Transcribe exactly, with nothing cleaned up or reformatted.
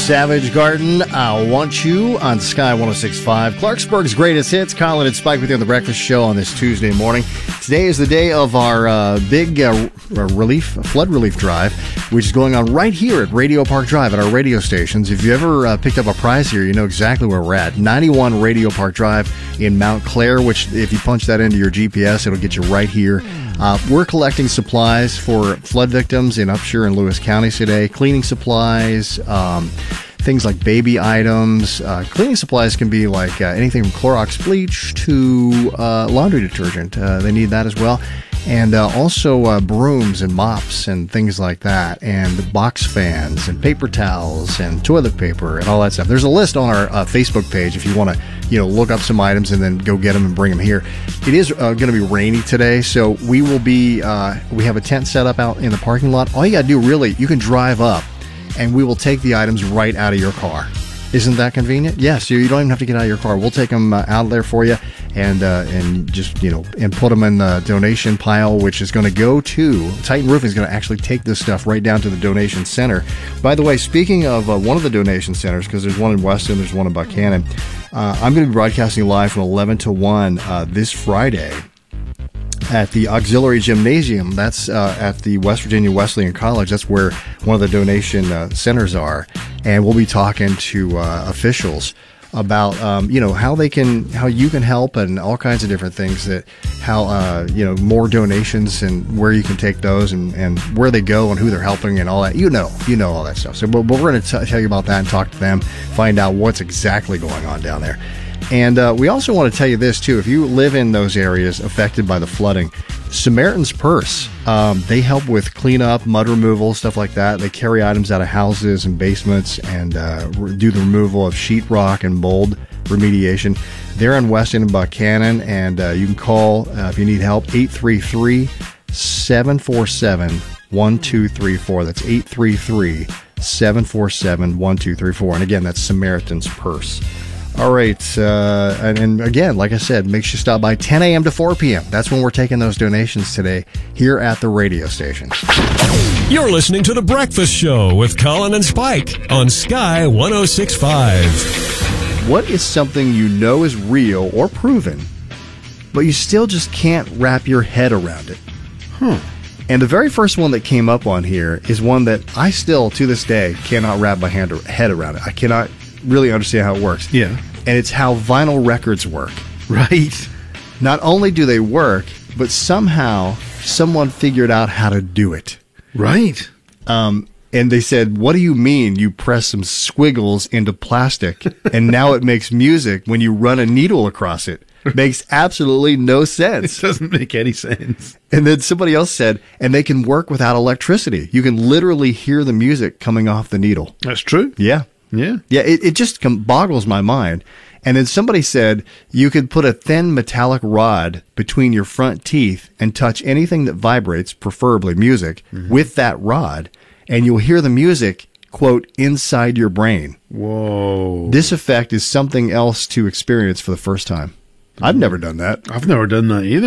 Savage Garden, I Want You on Sky one oh six point five. Clarksburg's greatest hits. Colin and Spike with you on the Breakfast Show on this Tuesday morning. Today is the day of our uh, big uh, relief, flood relief drive, which is going on right here at Radio Park Drive at our radio stations. If you ever uh, picked up a prize here, you know exactly where we're at. ninety-one Radio Park Drive in Mount Clair, which if you punch that into your G P S, it'll get you right here. Uh, we're collecting supplies for flood victims in Upshur and Lewis counties today. Cleaning supplies, um, things like baby items. Uh, cleaning supplies can be like uh, anything from Clorox bleach to uh, laundry detergent. Uh, they need that as well. And uh, also uh, brooms and mops and things like that, and box fans and paper towels and toilet paper and all that stuff. There's a list on our uh, Facebook page if you want to, you know, look up some items and then go get them and bring them here. It is uh, going to be rainy today, so we will be. Uh, we have a tent set up out in the parking lot. All you got to do, really, you can drive up, and we will take the items right out of your car. Isn't that convenient? Yes, you don't even have to get out of your car. We'll take them uh, out there for you, and uh, and just you know, and put them in the donation pile, which is going to go to Titan Roofing. Is going to actually take this stuff right down to the donation center. By the way, speaking of uh, one of the donation centers, because there's one in Weston, there's one in Buchanan. Uh, I'm going to be broadcasting live from eleven to one uh, this Friday at the Auxiliary Gymnasium. That's uh, at the West Virginia Wesleyan College. That's where one of the donation uh, centers are. And we'll be talking to uh, officials about, um, you know, how they can, how you can help and all kinds of different things that, how, uh, you know, more donations and where you can take those and, and where they go and who they're helping and all that. You know, you know all that stuff. So but, but we're going to tell you about that and talk to them, find out what's exactly going on down there. And uh, we also want to tell you this, too. If you live in those areas affected by the flooding, Samaritan's Purse, um, they help with cleanup, mud removal, stuff like that. They carry items out of houses and basements and uh, do the removal of sheetrock and mold remediation. They're in Weston and Buchanan, and uh, you can call, uh, if you need help, eight three three, seven four seven, one two three four. That's eight three three, seven four seven, one two three four. And again, that's Samaritan's Purse. All right, uh, and, and again, like I said, make sure you stop by ten a.m. to four p.m. That's when we're taking those donations today here at the radio station. You're listening to The Breakfast Show with Colin and Spike on Sky one oh six point five. What is something you know is real or proven, but you still just can't wrap your head around it? Hmm. And the very first one that came up on here is one that I still, to this day, cannot wrap my hand, head around it. I cannot really understand how it works. Yeah. And it's how vinyl records work. Right. Not only do they work, but somehow someone figured out how to do it. Right. Um, and they said, what do you mean you press some squiggles into plastic and now it makes music when you run a needle across it? Makes absolutely no sense. It doesn't make any sense. And then somebody else said, and they can work without electricity. You can literally hear the music coming off the needle. That's true. Yeah. Yeah. Yeah, it, it just com- boggles my mind. And then somebody said you could put a thin metallic rod between your front teeth and touch anything that vibrates, preferably music, mm-hmm. with that rod, and you'll hear the music, quote, inside your brain. Whoa. This effect is something else to experience for the first time. I've never done that. I've never done that either.